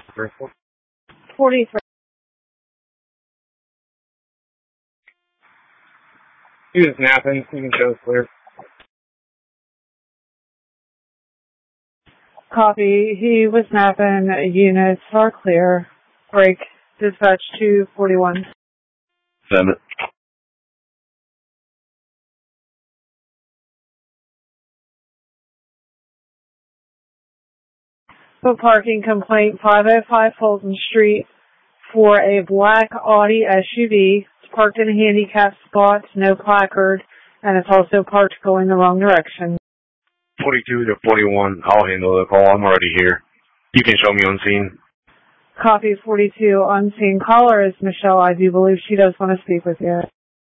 43. He was napping. You can show clear. Copy. He was napping. Units are clear. Break. Dispatch 241. Send it. For parking complaint 505 Fulton Street for a black Audi SUV. It's parked in a handicapped spot, no placard, and it's also parked going the wrong direction. 42 to 41. I'll handle the call. I'm already here. You can show me on scene. Copy 42. On scene caller is Michelle. I do believe she does want to speak with you.